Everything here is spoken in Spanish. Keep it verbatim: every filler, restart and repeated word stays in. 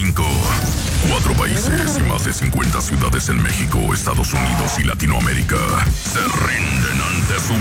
cinco. Cuatro países y más de cincuenta ciudades en México, Estados Unidos y Latinoamérica se rinden ante su